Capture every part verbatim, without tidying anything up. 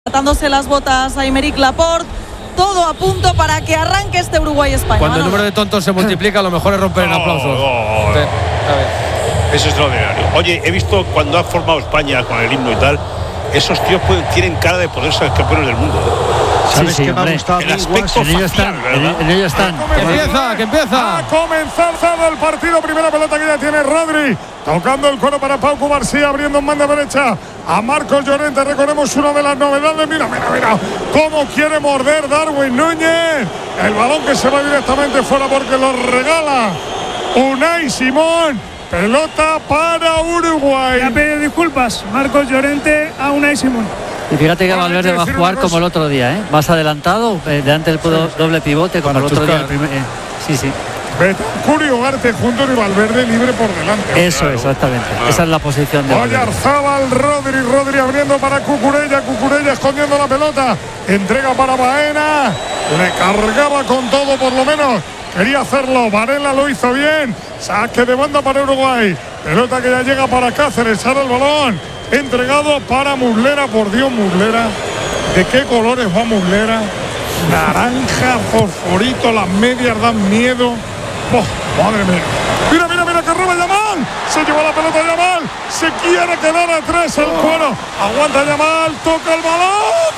atándose las botas a Aymeric Laporte. Todo a punto para que arranque este Uruguay-España. Cuando Manolo. el número de tontos se multiplica, lo mejor es romper en aplausos. Oh, oh, sí, es extraordinario. Oye, he visto cuando ha formado España con el himno y tal, esos tíos pueden, tienen cara de poder ser campeones del mundo. ¿Sabes sí, sí, qué me ha hombre. gustado? El aspecto En ello facial, están, ¿verdad? en, en ello están. Que empieza, que empieza. Ha comenzado el partido. Primera pelota que ya tiene Rodri. Tocando el cuero para Pau Cubarsí, abriendo en banda derecha a Marcos Llorente. Recordemos una de las novedades. Mira, mira, mira. Cómo quiere morder Darwin Núñez. El balón que se va directamente fuera porque lo regala Unai Simón. Pelota para Uruguay. Ya pide disculpas Marcos Llorente a Unai Simón. Y fíjate que Ahora hay Valverde que va a decir jugar una como cosa. el otro día, ¿eh? Más adelantado, eh, delante del do- doble pivote, como Para el otro día. chuscar. El primer, eh, sí, sí. Betancur y Ugarte juntos y Valverde libre por delante. Eso, exactamente. Esa es la posición de Valverde. Oyarzábal, Rodri, Rodri abriendo para Cucurella, Cucurella escondiendo la pelota, entrega para Baena, le cargaba con todo por lo menos, quería hacerlo, Varela lo hizo bien, saque de banda para Uruguay, pelota que ya llega para Cáceres, sale el balón, entregado para Muslera, por Dios Muslera, ¿de qué colores va Muslera? Naranja, fosforito, las medias dan miedo. Oh, madre mía. Mira, mira, mira que roba Yamal. Se lleva la pelota Yamal. Se quiere quedar atrás el cuero. Aguanta Yamal. Toca el balón.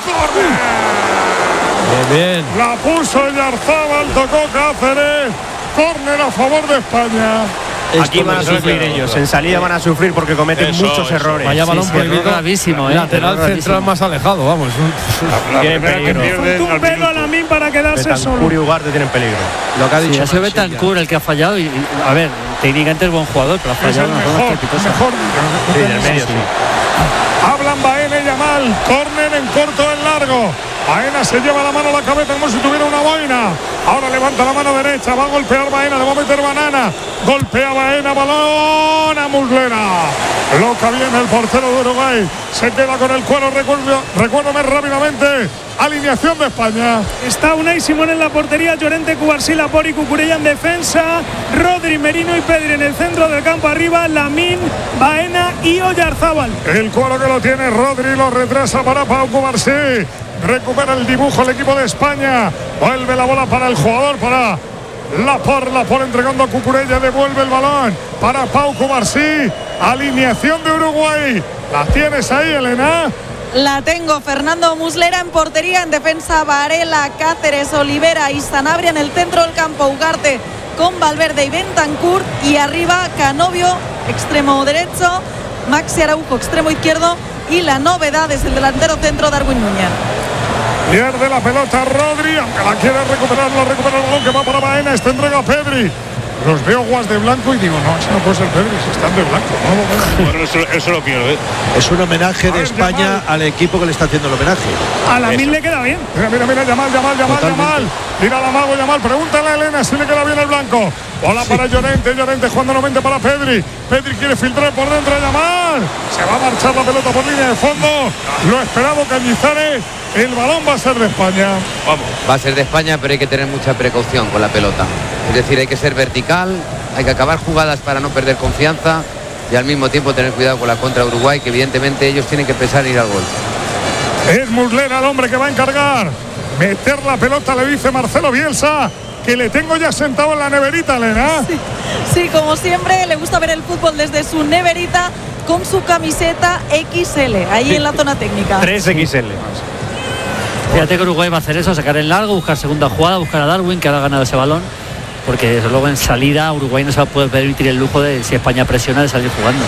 ¡Córner! Bien, bien. La puso Oyarzábal. Tocó Cáceres. Córner a favor de España. Aquí van a sufrir ellos. En salida van a sufrir porque cometen Eso, muchos eso. errores. Vaya balón sí, prohibido. error gravísimo, ¿eh? Lateral Error central gravísimo. más alejado, vamos. Un- La Tienen primera que peligro. pierden Faltó al un pelo a minuto. Lamine para quedarse Betancur solo. y Ugarte tienen peligro. Lo que ha Sí, dicho ha sido Marsella. Betancur el que ha fallado. Y, y, a ver, técnicamente es buen jugador, pero ha Es fallado el una cosa mejor. estrepitosa. Mejor. Sí, del medio, sí. Hablan Baena y Yamal. Córner en corto, en largo. Baena se lleva la mano a la cabeza como si tuviera una boina. Ahora levanta la mano derecha. Va a golpear Baena. Le va a meter banana. Golpea Baena. Balón a Muslera. Loca bien el portero de Uruguay. Se queda con el cuero. Recuerdo, recuérdame rápidamente. Alineación de España. Está Unai Simón en la portería, Llorente, Cubarsí, Laporte y Cucurella en defensa, Rodri, Merino y Pedri en el centro del campo arriba, Lamine, Baena y Oyarzábal. El cuero que lo tiene Rodri, lo retrasa para Pau Cubarsí. Recupera el dibujo el equipo de España. Vuelve la bola para el jugador, para Laporte. Laporte entregando a Cucurella, devuelve el balón para Pau Cubarsí. Alineación de Uruguay. ¿La tienes ahí, Elena? La tengo. Fernando Muslera en portería, en defensa Varela, Cáceres, Olivera y Sanabria, en el centro del campo Ugarte con Valverde y Bentancur, y arriba Canovio, extremo derecho, Maxi Araujo, extremo izquierdo, y la novedad es el delantero centro Darwin Núñez. Pierde la pelota Rodri, aunque la quiere recuperar, lo recupera el balón que va para Baena. Esta entrega a Pedri. Los veo guas de blanco y digo, no, ese no puede ser Pedri, si están de blanco. No, no, no. Bueno, eso, eso lo quiero, ¿eh? Es un homenaje A de ver, España Yamal. al equipo que le está haciendo el homenaje. A Lamine Eso. le queda bien. Mira, mira, mira, Yamal, Yamal, Yamal, Totalmente. Yamal. Mira la mago, Yamal. Pregúntale a Elena si le queda bien el blanco. Bola para Llorente, Llorente jugando nuevamente para Pedri. Pedri quiere filtrar por dentro a Yamal. Se va a marchar la pelota por línea de fondo. Lo esperado Cañizares. El balón va a ser de España. Vamos. Va a ser de España, pero hay que tener mucha precaución con la pelota. Es decir, hay que ser vertical, hay que acabar jugadas para no perder confianza y al mismo tiempo tener cuidado con la contra Uruguay, que evidentemente ellos tienen que pensar en ir al gol. Es Muslera el hombre que va a encargar. Meter la pelota, le dice Marcelo Bielsa, que le tengo ya sentado en la neverita, Elena. Sí, sí, como siempre, le gusta ver el fútbol desde su neverita con su camiseta equis ele, ahí en la zona técnica. tres equis ele. Fíjate que Uruguay va a hacer eso, sacar el largo, buscar segunda jugada, buscar a Darwin, que ahora ha ganado ese balón, porque desde luego en salida Uruguay no se va a poder permitir el lujo de, si España presiona, de salir jugando.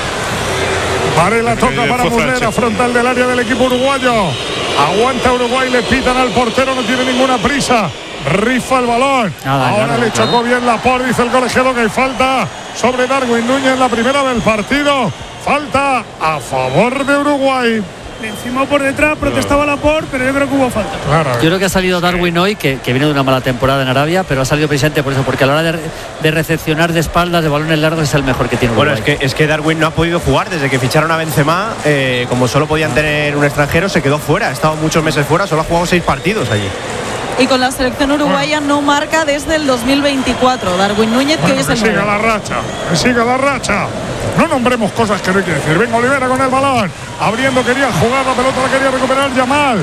Varela toca Eh, para fue Muslera, Francesco. frontal del área del equipo uruguayo. Aguanta Uruguay, le pitan al portero, no tiene ninguna prisa. Rifa el balón. Nada, Ahora nada, le claro. chocó bien Laporte, dice el colegiado que hay falta sobre Darwin Núñez, la primera del partido. Falta a favor de Uruguay. Le encimó por detrás, protestaba Laporte, pero yo creo que hubo falta. Claro. Yo creo que ha salido Darwin hoy, que, que viene de una mala temporada en Arabia, pero ha salido precisamente por eso, porque a la hora de, de recepcionar de espaldas, de balones largos, es el mejor que tiene Uruguay. Bueno, es que, es que Darwin no ha podido jugar desde que ficharon a Benzema. Eh, como solo podían tener un extranjero, se quedó fuera. Ha estado muchos meses fuera, solo ha jugado seis partidos allí. Y con la selección uruguaya no marca desde el dos mil veinticuatro. Darwin Núñez, que hoy Bueno, es que el siga nueve. la racha, que siga la racha. No nombremos cosas que no hay que decir. Venga Olivera con el balón. Abriendo, quería jugar la pelota, la quería recuperar Yamal.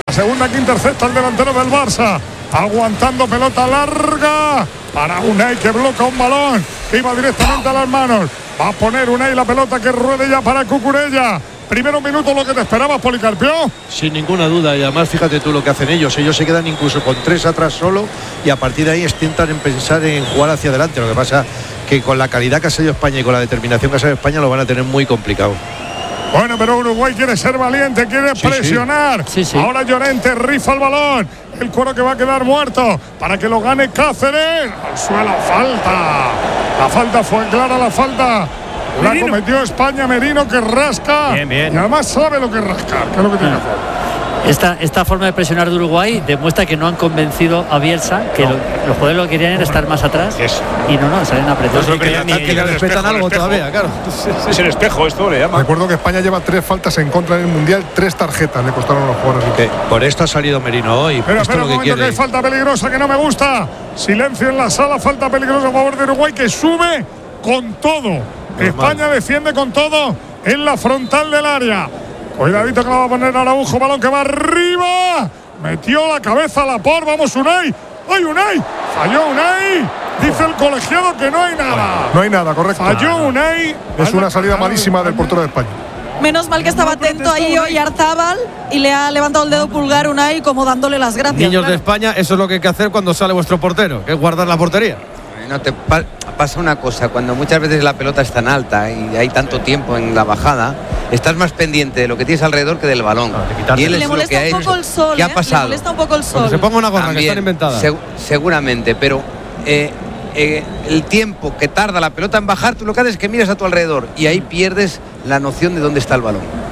Segunda que intercepta el delantero del Barça. Aguantando pelota larga para Unai, que bloca un balón que iba directamente a las manos. Va a poner Unai la pelota que ruede ya para Cucurella. Primero minuto, lo que te esperabas, Policarpio. Sin ninguna duda, y además fíjate tú lo que hacen ellos. Ellos se quedan incluso con tres atrás solo y a partir de ahí intentan en pensar en jugar hacia adelante. Lo que pasa que con la calidad que ha sido España y con la determinación que ha sido España lo van a tener muy complicado. Bueno, pero Uruguay quiere ser valiente, quiere sí, presionar. Sí. Sí, sí. Ahora Llorente rifa el balón. El cuero que va a quedar muerto para que lo gane Cáceres. Al suelo, falta. La falta fue clara, la falta. La Merino. cometió España, Merino, que rasca. Bien, bien. Y además sabe lo que es rascar, que es lo que tiene que hacer. Esta, esta forma de presionar de Uruguay demuestra que no han convencido a Bielsa, que No. lo, los jugadores lo que querían era estar más atrás. Eso. Y no, no, salen apretados. Yo creo que Que, ni- que, que ni le el respetan espejo, el algo espejo. todavía, claro. Es el espejo, esto le llama. Recuerdo que España lleva tres faltas en contra en el Mundial, tres tarjetas le costaron a los jugadores. Que por esto ha salido Merino hoy. Pero esto espera es un lo que momento, que hay quiere. falta peligrosa que no me gusta. Silencio en la sala, falta peligrosa a favor de Uruguay, que sube con todo. España defiende con todo en la frontal del área. Cuidadito que la va a poner Araujo, balón que va arriba. Metió la cabeza a la por, vamos Unai. ¡Ay, Unai! Falló Unai. Dice el colegiado que no hay nada. No hay nada, correcto. Falló Unai. Es una salida malísima del portero de España. Menos mal que estaba atento ahí hoy Arzábal y le ha levantado el dedo pulgar Unai como dándole las gracias. Niños claro. de España, eso es lo que hay que hacer cuando sale vuestro portero, que es guardar la portería. No te pa- pasa una cosa, cuando muchas veces la pelota es tan alta y hay tanto tiempo en la bajada, estás más pendiente de lo que tienes alrededor que del balón. Y él Le es lo molesta que ha un hecho. poco el sol, ¿Qué ¿eh? ha pasado? Le molesta un poco el Cuando sol. se ponga una gorra que También, están inventadas. seg- seguramente, pero eh, eh, el tiempo que tarda la pelota en bajar, tú lo que haces es que miras a tu alrededor y ahí pierdes la noción de dónde está el balón.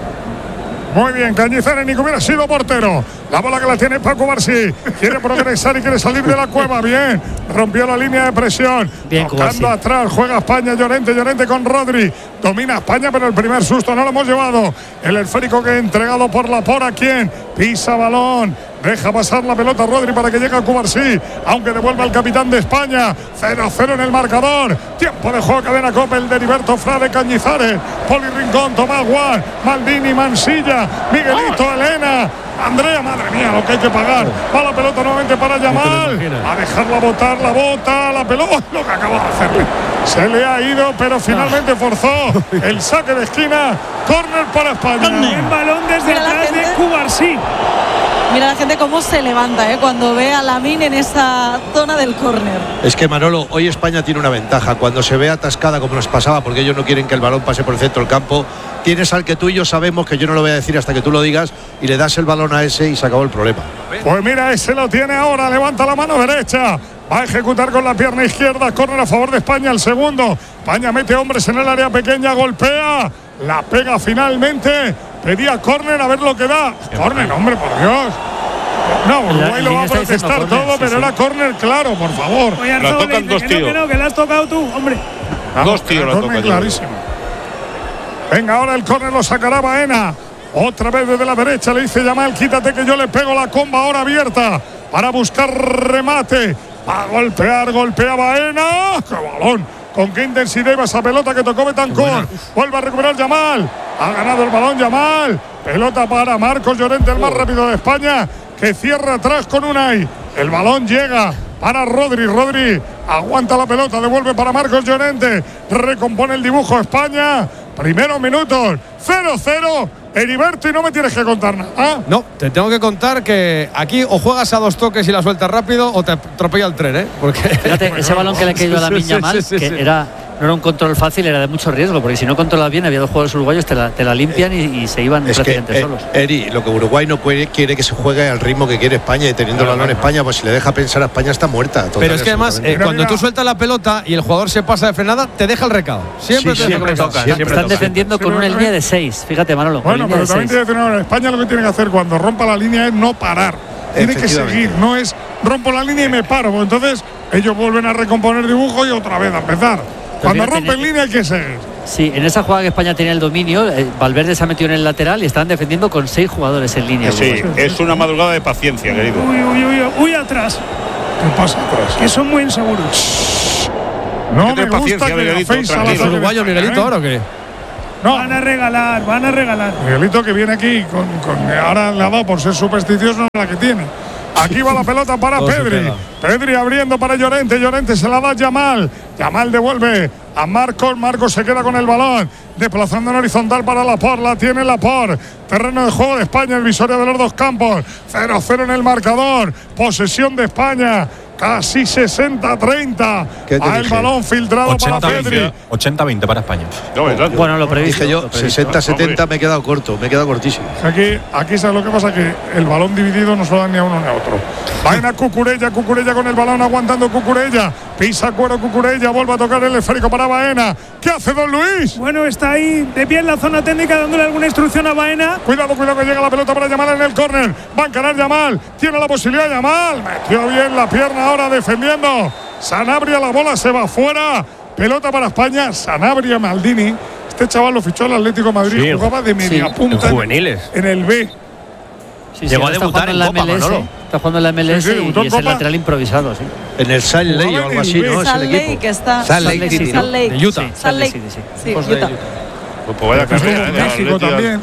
Muy bien, Cañizares, ni que hubiera sido portero. La bola que la tiene Paco Barsi. Quiere progresar y quiere salir de la cueva. Bien, rompió la línea de presión. Bien, Tocando Cubarsí. atrás, juega España, Llorente, Llorente con Rodri. Domina España, pero el primer susto no lo hemos llevado. El esférico que ha entregado por la por a quien pisa balón. Deja pasar la pelota Rodri para que llegue a Cubarsí, aunque devuelva al capitán de España. cero a cero en el marcador. Tiempo de juego, cadena Copa, el de Heriberto Frade, Cañizares, Poli Rincón, Tomás Guas, Maldini, Mansilla, Miguelito, Elena, Andrea, madre mía, lo que hay que pagar. Va la pelota nuevamente para Yamal. imaginas. A dejarla botar, la bota, la pelota. Lo que acaba de hacerle. Se le ha ido, pero finalmente forzó el saque de esquina. Córner para España. Buen balón desde Mira la atrás de gente. Cubarsí. Mira la gente cómo se levanta ¿eh? cuando ve a Lamine en esa zona del córner. Es que Manolo, hoy España tiene una ventaja. Cuando se ve atascada como nos pasaba, porque ellos no quieren que el balón pase por el centro del campo, tienes al que tú y yo sabemos, que yo no lo voy a decir hasta que tú lo digas, y le das el balón a ese y se acabó el problema. Pues mira, ese lo tiene ahora. Levanta la mano derecha. Va a ejecutar con la pierna izquierda. Córner a favor de España. El segundo. España mete hombres en el área pequeña. Golpea. La pega finalmente. Pedía córner, a ver lo que da. Córner, hombre, por Dios. No, Uruguay lo va a está diciendo protestar córner, todo, sí, pero sí. era córner claro, por favor. Oye, La Arzábal tocan le dice dos que no, tíos. que no, que la has tocado tú, hombre. Dos tíos la Córner tocan. clarísimo. Venga, ahora el córner lo sacará Baena. Otra vez desde la derecha le dice Yamal, quítate que yo le pego la comba ahora abierta para buscar remate. Va a golpear, golpea Baena. ¡Qué balón! Con qué intensidad iba esa pelota que tocó Betancur. Vuelve a recuperar Yamal. Ha ganado el balón Yamal. Pelota para Marcos Llorente, el más rápido de España, que cierra atrás con Unai. El balón llega para Rodri. Rodri aguanta la pelota, devuelve para Marcos Llorente. Recompone el dibujo España. Primeros minutos, cero cero. Heriberto, y no me tienes que contar nada. No, te tengo que contar que aquí o juegas a dos toques y la sueltas rápido o te atropella el tren, ¿eh? Porque Fíjate, ese balón que le ha caído a la Sí, sí, Miña mal, sí, sí, que sí. era, no era un control fácil, era de mucho riesgo, porque si no controlas bien, había dos jugadores uruguayos, te la, te la limpian y, y se iban Es que, prácticamente eh, solos. Eri, lo que Uruguay no puede, quiere que se juegue al ritmo que quiere España, y teniendo el balón España, pues si le deja pensar a España está muerta. total, Pero es que además, absolutamente. eh, cuando tú sueltas la pelota y el jugador se pasa de frenada, te deja el recado. Siempre Sí, te deja siempre el recado. toca, Están, siempre están toca. defendiendo Sí, con una pero línea de seis. Fíjate, Manolo. con Bueno, línea pero de también seis. te decir, no, España lo que tiene que hacer cuando rompa la línea es no parar. Tiene que Efectivamente. seguir, no es rompo la línea y me paro. Pues entonces ellos vuelven a recomponer dibujo y otra vez a empezar. Cuando fíjate, rompen línea hay que seguir. Sí, en esa jugada que España tenía el dominio, eh, Valverde se ha metido en el lateral y estaban defendiendo con seis jugadores en línea. Sí, Uruguay. es una madrugada de paciencia, querido. Uy, uy, uy, uy, uy, atrás. ¿Qué pasa atrás? Que son muy inseguros. No Que me ten gusta paciencia, que Miguelito, gaféis a la tranquilo. ¿Es ataque de uruguayo España, Miguelito ¿eh? ahora o qué? No. Van a regalar, van a regalar. Miguelito que viene aquí, con, con, ahora le ha dado por ser supersticioso la que tiene. Aquí va la pelota para Pedri. Pedri abriendo para Llorente. Llorente se la da a Yamal. Yamal devuelve a Marcos. Marcos se queda con el balón. Desplazando en horizontal para Laporte. La tiene Laporte. Terreno de juego de España. El visorio de los dos campos. cero cero en el marcador. Posesión de España. Casi sesenta a treinta. A el balón filtrado para Pedri. ochenta a veinte para España. No, bueno, lo previsto. Dije yo, sesenta a setenta me he quedado corto, me he quedado cortísimo. Aquí, aquí sabes lo que pasa, que el balón dividido no se lo dan ni a uno ni a otro. Vaina Cucurella, Cucurella con el balón aguantando Cucurella. Pisa cuero Cucurella, vuelve a tocar el esférico para Baena. ¿Qué hace Don Luis? Bueno, está ahí de pie en la zona técnica dándole alguna instrucción a Baena. Cuidado, cuidado que llega la pelota para Yamal en el córner. Va a encarar Yamal. Tiene la posibilidad Yamal. Metió bien la pierna ahora defendiendo. Sanabria, la bola se va fuera. Pelota para España. Sanabria, Maldini. Este chaval lo fichó el Atlético de Madrid. Sí, jugaba de media sí, punta en juveniles. En el B. Sí, Llegó sí, a debutar en la Copa, M L S, Manolo. Está jugando en la M L S Sí, sí, debutó y en es el Copa. lateral improvisado, sí. En el Salt Lake o algo así, ¿no? Es Salt el Lake equipo. está. Salt Lake City, ¿no? Salt Lake. De Utah. Sí, Salt Salt Lake Lake. City, sí. Sí, Pues de Utah. Utah. Pues vaya carrera, ¿eh? México Atleti- también.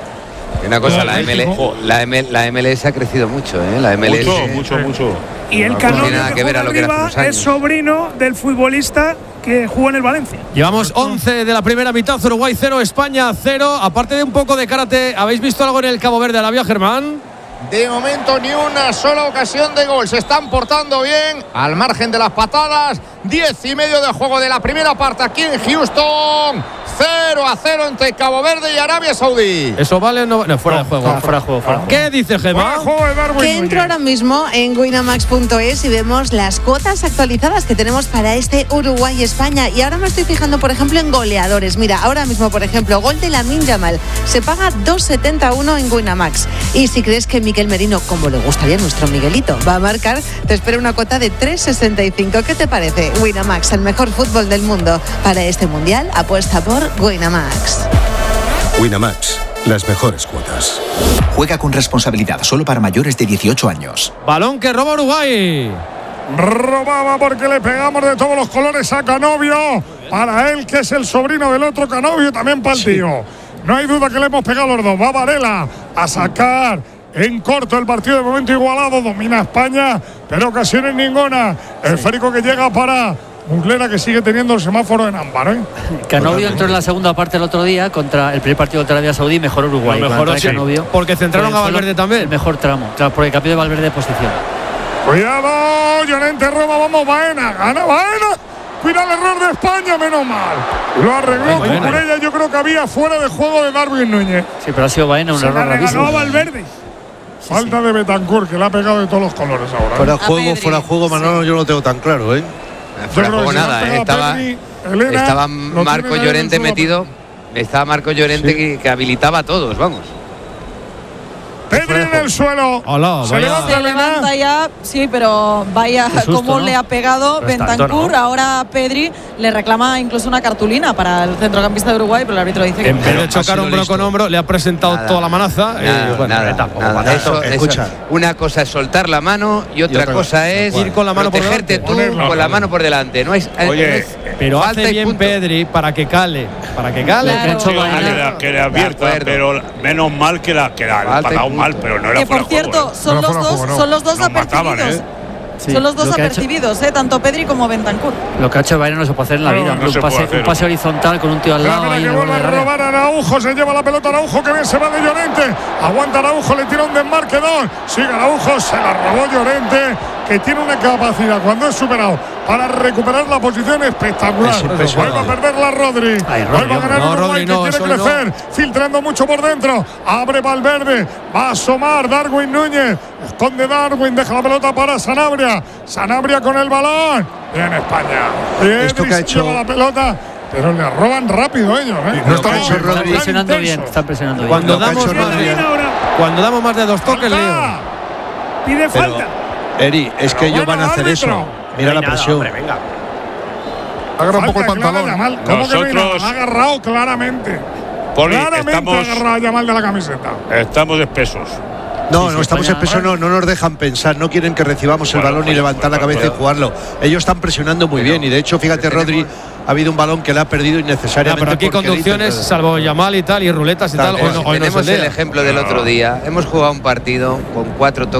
Y una cosa, la, M L, México. la, M, la M L S ha crecido mucho, ¿eh? La M L S. Mucho, mucho, mucho. Y el No tiene Canónigo nada que que ver juega a lo que era hace arriba unos años. es sobrino del futbolista que jugó en el Valencia. Llevamos once de la primera mitad, Uruguay cero, España cero. Aparte de un poco de karate, ¿habéis visto algo en el Cabo Verde Arabia, Germán? De momento ni una sola ocasión de gol. Se están portando bien al margen de las patadas. Diez y medio de juego de la primera parte aquí en Houston. cero a cero entre Cabo Verde y Arabia Saudí. ¿Eso vale o no? No, fuera de juego. Fuera, fuera de juego, fuera de juego. ¿Qué dice Gemma? Que entro ahora mismo en winamax punto es y vemos las cuotas actualizadas que tenemos para este Uruguay-España. Y ahora me estoy fijando, por ejemplo, en goleadores. Mira, ahora mismo, por ejemplo, gol de Lamine Yamal. Se paga dos setenta y uno en Winamax. Y si crees que Miquel Merino, como le gustaría a nuestro Miguelito, va a marcar, te espera una cuota de tres sesenta y cinco. ¿Qué te parece? Winamax, el mejor fútbol del mundo. Para este mundial, apuesta por Winamax. Winamax, las mejores cuotas. Juega con responsabilidad, solo para mayores de dieciocho años. Balón que roba Uruguay. Robaba porque le pegamos de todos los colores a Canovio. Para él, que es el sobrino del otro Canovio, también para el tío. No hay duda que le hemos pegado los dos. Va Varela a sacar en corto el partido, de momento igualado. Domina España, pero ocasiones ninguna. El esférico que llega para Muslera, que sigue teniendo el semáforo en ámbar, ¿eh? Canovio entró en la segunda parte el otro día contra el primer partido contra Arabia Saudí, mejor Uruguay. Lo mejoró, sí, Canovio, porque centraron a Valverde también. El mejor tramo, claro, porque cambió de Valverde de posición. Cuidado, Llorente roba, vamos Baena, gana Baena. Cuidado el error de España, menos mal. Lo arregló Cucurella, yo creo que había fuera de juego de Darwin Núñez. Sí, pero ha sido Baena un Se error la regaló gravísimo. a Valverde. Falta de Betancourt, que le ha pegado de todos los colores ahora. Fuera ¿eh? juego, fuera juego, Manolo, yo no lo tengo tan claro, ¿eh? Fuera Yo creo juego que si nada, le han ¿eh? pegado a Estaba, Pedri, Elena, estaba lo Marco tiene Llorente en el metido. Estaba Marco Llorente que, que habilitaba a todos, vamos. Pedri en el suelo. Hola, Se vaya. levanta Se levanta ya, sí, pero vaya Qué susto, cómo ¿no? le ha pegado Pero es tanto, Bentancur. ¿no? Ahora Pedri le reclama incluso una cartulina para el centrocampista de Uruguay, pero el árbitro dice que En no. vez de chocar sido hombro listo. con hombro, le ha presentado Nada, toda la manaza. Nada, y, bueno, nada, tampoco nada. para Eso, tanto. eso. Escucha. Una cosa es soltar la mano y otra, otra cosa cosa, es ir con la mano por protegerte delante. tú Ponerla. con la mano por delante. No es, Oye, no es- Pero falta hace y bien punto. Pedri para que cale. Para que cale. Claro. Sí, Baena. que le, que le abierta, De acuerdo. pero menos mal que la que la Falta ha y pagado punto. mal, pero no era Que fuera por de juego, cierto, ¿eh? son No los fuera dos, juego, no. son los dos Nos mataban, apercibidos. ¿eh? Sí, Son los dos lo que ha hecho- apercibidos, ¿eh? Tanto Pedri como Bentancur. Lo que ha hecho Baena no se puede hacer en la No, vida. no un, se pase, puede hacer. un pase horizontal con un tío al Mira, lado. mira ahí que en el vuelve borde a del área. robar Araujo, se lleva la pelota Araujo, que bien se va de Llorente. Aguanta Araujo, le tira un desmarque dos. Sigue Araujo, se la robó Llorente, que tiene una capacidad cuando es superado para recuperar la posición espectacular. Es impresionante. Vuelve a perderla Rodri. Ay, Rodri, Vuelve a ganar no, Uruguay, Rodri, no, que eso quiere no. crecer, filtrando mucho por dentro. Abre Valverde, va a asomar Darwin Núñez. Esconde Darwin, deja la pelota para Sanabria. Sanabria con el balón. Bien España. Esto que ha Pedri hecho- lleva la pelota, pero le roban rápido ellos, ¿eh? No está hecho Están Rodri. presionando bien. intensos. Están presionando bien. Cuando Lo que ha damos, hecho más Rodri. de, Bien ahora. cuando damos más de dos toques, lío. ¡Falta! Pide Pero, falta. Eri, es que Pero ellos van a bueno, hacer árbitro. eso. Mira la presión. Agarra un poco el Falta clara pantalón. Yamal. ¿Cómo que no hay nada? Nosotros- Ha agarrado claramente. Poli, claramente estamos, ha agarrado a Yamal de la camiseta. estamos espesos. No, Sí, no sí, estamos España- espesos, no, no nos dejan pensar, no quieren que recibamos el Bueno, balón y pues, levantar la bueno, cabeza pero- y jugarlo. Ellos están presionando muy bien y de hecho, fíjate, tenemos- Rodri, ha habido un balón que le ha perdido Ya, innecesariamente. pero aquí porque conducciones, dice- salvo Yamal y tal, y ruletas y tal, hoy no, hoy no es Tenemos el el día. ejemplo del otro día. Hemos jugado un partido con cuatro toques